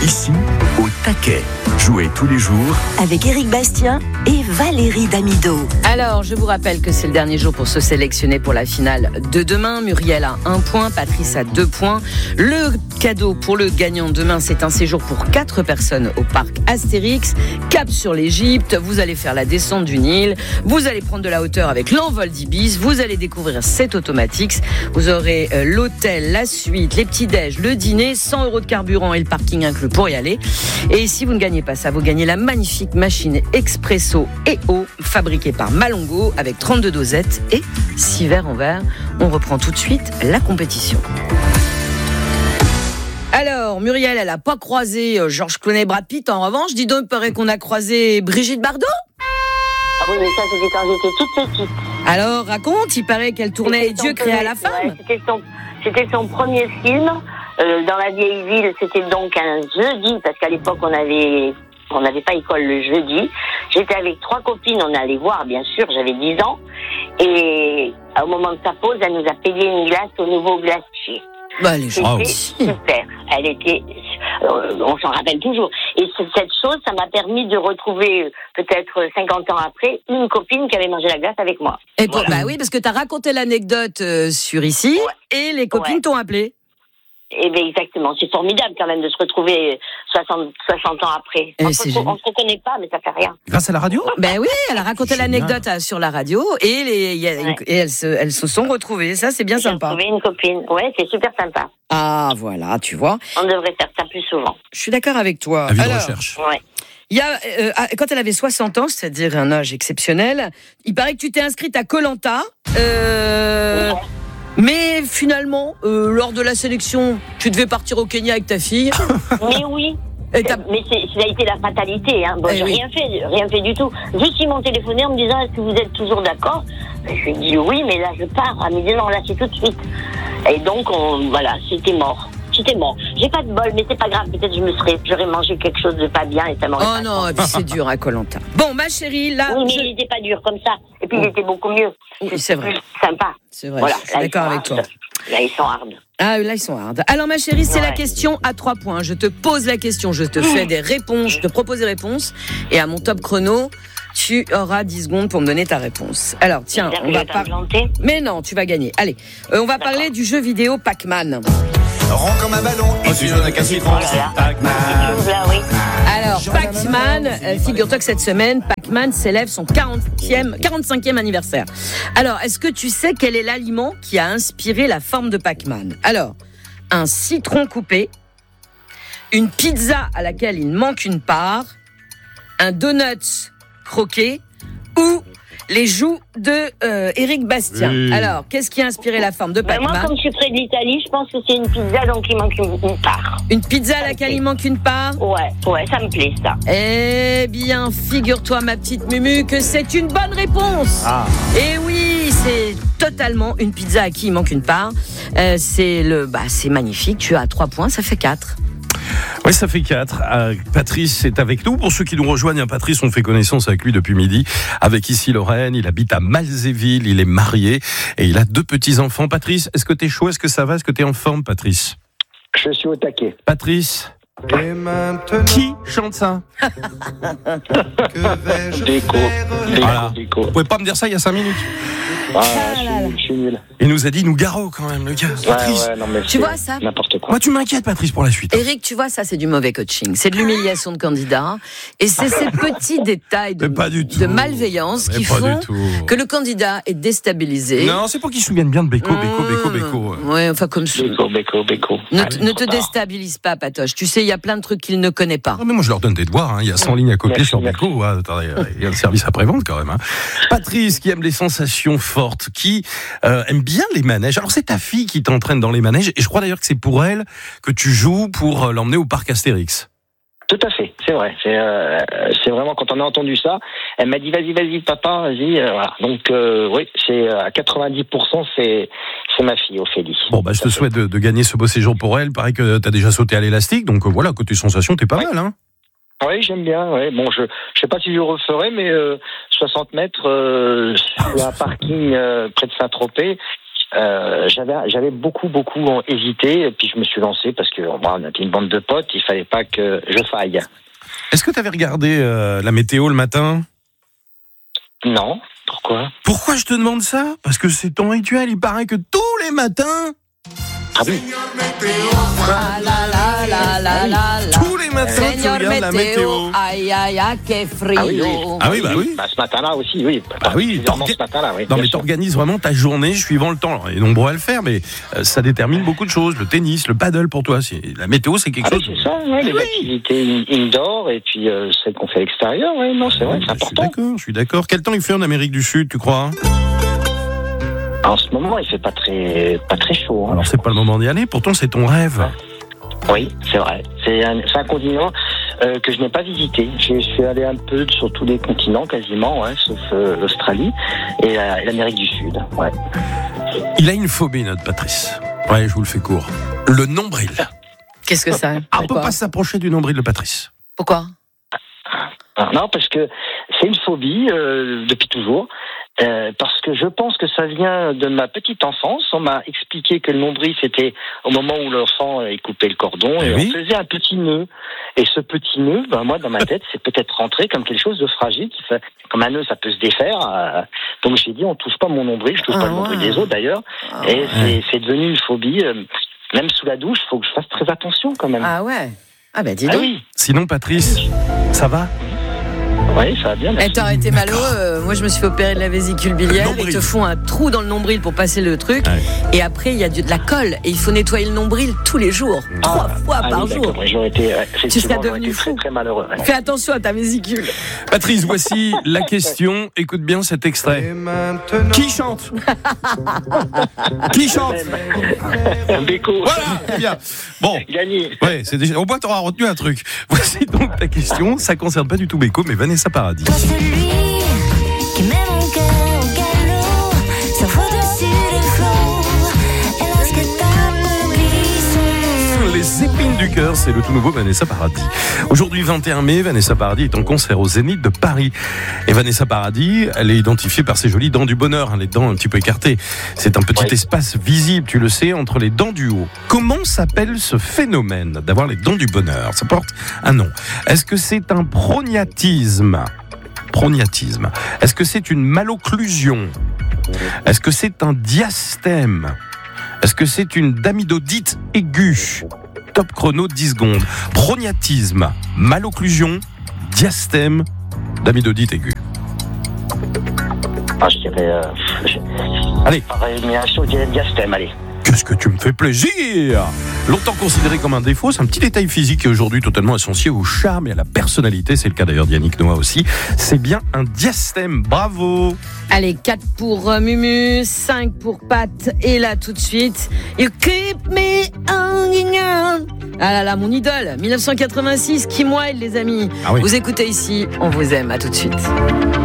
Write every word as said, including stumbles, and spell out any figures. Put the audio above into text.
Ici, au taquet. Jouez tous les jours avec Éric Bastien et Valérie Damido. Alors, je vous rappelle que c'est le dernier jour pour se sélectionner pour la finale de demain. Muriel a un point, Patrice a deux points. Le cadeau pour le gagnant demain, c'est un séjour pour quatre personnes au parc Astérix. Cap sur l'Égypte, vous allez faire la descente du Nil, vous allez prendre de la hauteur avec l'envol d'Ibis, vous allez découvrir cet Automatix. Vous aurez euh, l'hôtel, la suite, les petits-déj, le dîner, cent euros de carburant et le parking inclus pour y aller. Et si vous ne gagnez pas ça, vous gagnez la magnifique machine Expresso E O fabriquée par Malongo avec trente-deux dosettes et six verres en verre. On reprend tout de suite la compétition. Alors, Muriel, elle n'a pas croisé Georges Clooney, Brad Pitt. En revanche, dis donc, il paraît qu'on a croisé Brigitte Bardot. Ah oui, mais ça, c'était quand j'étais toute petite. Alors, raconte, il paraît qu'elle tournait C'était Dieu son créa premier- la femme. ouais, c'était, son, c'était son premier film. Euh, dans la vieille ville, c'était donc un jeudi, parce qu'à l'époque, on avait... On n'avait pas école le jeudi. J'étais avec trois copines, on allait voir, bien sûr, j'avais dix ans. Et au moment de sa pause, elle nous a payé une glace au nouveau glacier. Bah, les gens. C'était super. Elle était, euh, on s'en rappelle toujours. Et c- cette chose, ça m'a permis de retrouver, euh, peut-être cinquante ans après, une copine qui avait mangé la glace avec moi. Et pour- Voilà. bah oui, parce que tu as raconté l'anecdote euh, sur ici, et les copines Ouais. t'ont appelé. Eh bien, exactement. C'est formidable quand même de se retrouver soixante, soixante ans après. Eh, On c'est se, génial. on se reconnaît pas, mais ça fait rien. Grâce à la radio ? Ben oui, elle a raconté Génial. l'anecdote euh, sur la radio et, les, y a- Ouais. et elles, se, elles se sont retrouvées. Ça, c'est bien J'ai sympa. retrouvé une copine. Ouais, c'est super sympa. Ah, voilà, tu vois. On devrait faire ça plus souvent. Je suis d'accord avec toi. Avis de Alors, recherche. Ouais. il y a, euh, ah, quand elle avait soixante ans, c'est-à-dire un âge exceptionnel, il paraît que tu t'es inscrite à Koh Lanta. Euh, Ouais. mais finalement, euh, lors de la sélection, tu devais partir au Kenya avec ta fille. Mais oui. Et t'as- Mais c'est, ça a été la fatalité. Hein. Bon, Eh j'ai oui. rien fait, rien fait du tout. Juste ils m'ont téléphoné en me disant est-ce que vous êtes toujours d'accord. Et je lui ai dit oui, mais là je pars. Elle me dit non, là c'est tout de suite. Et donc on, voilà, c'était mort. C'était mort. J'ai pas de bol, mais c'est pas grave. Peut-être je me serais, j'aurais mangé quelque chose de pas bien et ça m'aurait Oh pas non, et puis c'est dur à Koh Lanta. Bon, ma chérie, là, Oui, mais je- il était pas dur comme ça. Et puis il était beaucoup mieux. Oui, c'est vrai. Plus sympa. c'est vrai, Voilà. je suis Là, ils d'accord sont avec toi. hard. Là, ils sont hard. Ah, là, ils sont hard. Alors, ma chérie, c'est Ouais. la question à trois points. Je te pose la question, je te fais des réponses, je te propose des réponses. Et à mon top chrono, tu auras dix secondes pour me donner ta réponse. Alors, tiens, C'est-à-dire on que va je vais pas pas... me planter. Mais non, tu vas gagner. Allez, euh, on va parler du jeu vidéo Pac-Man. Rond comme un ballon et tu avec un citron, Oh c'est là là. Pac-Man. Quelque chose là, oui. Alors, Pac-Man, euh, figure-toi que cette semaine, Pac-Man célèbre son quarantième, quarante-cinquième anniversaire. Alors, est-ce que tu sais quel est l'aliment qui a inspiré la forme de Pac-Man ? Alors, un citron coupé, une pizza à laquelle il manque une part, un donut croqué ou les joues de euh, Éric Bastien. Oui. Alors, qu'est-ce qui a inspiré la forme de Ben, moi, Pac-Man ? comme je suis près de l'Italie, je pense que c'est une pizza, donc il manque une, une part. Une pizza à laquelle il manque une part ? Ouais, ouais, ça me plaît, ça. Eh bien, figure-toi, ma petite Mumu, que c'est une bonne réponse. Ah. Et oui, c'est totalement une pizza à qui il manque une part. Euh, c'est le, bah, c'est magnifique. Tu as trois points, ça fait quatre. Oui, ça fait quatre. Euh, Patrice est avec nous. Pour ceux qui nous rejoignent, hein, Patrice, on fait connaissance avec lui depuis midi. Avec ici Lorraine, il habite à Malzéville, il est marié et il a deux petits-enfants. Patrice, est-ce que t'es chaud? Est-ce que ça va? Est-ce que t'es en forme, Patrice? Je suis au taquet. Patrice, Et maintenant, qui chante ça? que vais-je Déco. faire Déco, Voilà. déco. Vous pouvez pas me dire ça il y a cinq minutes? Ah, je suis, je suis nul. Il nous a dit Nougaro quand même, le gars. Patrice, Ouais, ouais, non, mais Tu c'est vois ça n'importe quoi. moi tu m'inquiètes, Patrice, pour la suite. Éric, tu vois, ça, c'est du mauvais coaching. C'est de l'humiliation de candidat. Et c'est ces petits détails de, Mais pas du tout. de malveillance Mais qui pas font du tout. que le candidat est déstabilisé. Non, c'est pour qu'ils se souviennent bien de Beko, Beko, Beko, Beko. Ouais, enfin, comme ça. Béco, béco, béco. Ne, Allez, ne te trop tard. déstabilise pas, Patoche. Tu sais, il y a plein de trucs qu'il ne connaît pas. Ah, mais moi je leur donne des devoirs, hein. Il y a cent lignes à copier Merci, sur merci. Beko. Ah, attendez, il y a le service après-vente quand même. Hein. Patrice, qui aime les sensations fortes, qui euh, aime bien les manèges. Alors c'est ta fille qui t'entraîne dans les manèges, et je crois d'ailleurs que c'est pour elle que tu joues pour euh, l'emmener au parc Astérix. Tout à fait, c'est vrai. C'est, euh, c'est vraiment quand on a entendu ça, elle m'a dit vas-y, vas-y, papa, vas-y. euh, voilà. Donc euh, oui, c'est à quatre-vingt-dix pour cent, c'est c'est ma fille, Ophélie. Bon, bah je te souhaite de, de gagner ce beau séjour pour elle. Pareil que t'as déjà sauté à l'élastique, donc euh, voilà, côté sensation, t'es pas Ouais. mal, hein. Oui, j'aime bien. Ouais. Bon, je je sais pas si je le referai, mais euh, soixante mètres, euh, sur un parking euh, près de Saint-Tropez, euh, j'avais, j'avais beaucoup, beaucoup hésité, et puis je me suis lancé parce que bon, on était une bande de potes, il fallait pas que je faille. Est-ce que tu avais regardé euh, la météo le matin ? Non, pourquoi ? Pourquoi je te demande ça ? Parce que c'est ton rituel, il paraît que tous les matins... Ah oui. Ah la la la la la la. Tous les matins, tu Señor regardes la météo. Aïe aïe aïe, que frio. Ah oui, oui. Ah oui, bah oui. Bah, ce matin-là aussi, oui. Ah oui, Particulièrement t'orga- ce matin-là, oui. Non, bien mais sûr. t'organises vraiment ta journée suivant le temps. Alors, il est nombreux à le faire, mais euh, ça détermine beaucoup de choses. Le tennis, le paddle pour toi. C'est... La météo, c'est quelque Ah, chose. oui, c'est ça, ouais, les Oui. activités in- indoor et puis euh, celles qu'on fait à l'extérieur, ouais, non, c'est vrai, c'est Je suis important. d'accord, je suis d'accord. Quel temps il fait en Amérique du Sud, tu crois ? En ce moment, il fait pas très, pas très chaud. Hein. Alors, c'est pas le moment d'y aller. Pourtant, c'est ton rêve. Oui, c'est vrai. C'est un, c'est un continent euh, que je n'ai pas visité. Je suis allé un peu sur tous les continents, quasiment, ouais, sauf euh, l'Australie et, euh, et l'Amérique du Sud. Ouais. Il a une phobie, notre Patrice. Ouais, je vous le fais court. Le nombril. Qu'est-ce que ça ? Ah, on peut Pourquoi pas s'approcher du nombril de Patrice. Pourquoi ? Ah, non, parce que c'est une phobie euh, depuis toujours. Euh, parce que je pense que ça vient de ma petite enfance. On m'a expliqué que le nombril, c'était au moment où l'enfant euh, coupait le cordon Eh et oui. on faisait un petit nœud. Et ce petit nœud, ben, moi, dans ma tête, c'est peut-être rentré comme quelque chose de fragile. Qui fait, comme un nœud, ça peut se défaire. Euh, donc j'ai dit, on touche pas mon nombril. Je touche Ah pas le nombril ouais. des autres, d'ailleurs. Ah et ouais. c'est, c'est devenu une phobie. Euh, même sous la douche, il faut que je fasse très attention quand même. Ah ouais. Ah bah dis Ah donc. oui, Sinon, Patrice, ça va ? oui, ça va bien. Eh, merci. t'aurais été malheureux. euh, moi, je me suis fait opérer de la vésicule biliaire. Nombril. Ils te font un trou dans le nombril pour passer le truc. Ouais. Et après, il y a du- de la colle. Et il faut nettoyer le nombril tous les jours. Trois fois Ah par oui, jour. d'accord, ouais, j'aurais été, ouais, effectivement, j'aurais devenu été très, fou. très malheureux. ouais. Fais attention à ta vésicule. Patrice, voici la question. Écoute bien cet extrait. Et maintenant, Qui chante ? Qui chante ? Béco, Voilà, très bien. Bon, gagné. ouais, c'est déjà. Au moins, t'auras retenu un truc. Voici donc ta question. Ça concerne pas du tout Beko, mais Vanessa Paradis. Toi celui qui met mon cœur au galop, surfe au-dessus des flots, et lorsque ta main glisse, Les épines du cœur, c'est le tout nouveau Vanessa Paradis. Aujourd'hui, vingt et un mai, Vanessa Paradis est en concert au Zénith de Paris. Et Vanessa Paradis, elle est identifiée par ses jolies dents du bonheur, hein, les dents un petit peu écartées. C'est un petit Oui. espace visible, tu le sais, entre les dents du haut. Comment s'appelle ce phénomène d'avoir les dents du bonheur ? Ça porte un nom. Est-ce que c'est un prognatisme ? Prognatisme. Est-ce que c'est une malocclusion ? Est-ce que c'est un diastème ? Est-ce que c'est une damidodite aiguë ? Top chrono, dix secondes. Prognatisme, malocclusion, diastème, damidodite aiguë. Ah, je dirais. Euh, je... Allez. Par élimination, je dirais diastème, allez. Qu'est-ce que tu me fais plaisir ! Longtemps considéré comme un défaut, c'est un petit détail physique qui est aujourd'hui totalement associé au charme et à la personnalité. C'est le cas d'ailleurs d'Yannick Noah aussi. C'est bien un diastème. Bravo ! Allez, quatre pour euh, Mumu, cinq pour Pat. Et là, tout de suite, You keep me hanging on. Ah là là, mon idole, dix-neuf cent quatre-vingt-six, Kim Wilde, les amis. Ah oui. Vous écoutez ici, on vous aime. À tout de suite.